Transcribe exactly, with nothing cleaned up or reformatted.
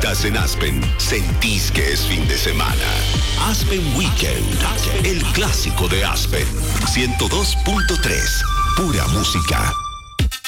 estás en Aspen, sentís que es fin de semana. Aspen Weekend, el clásico de Aspen. ciento dos punto tres, pura música.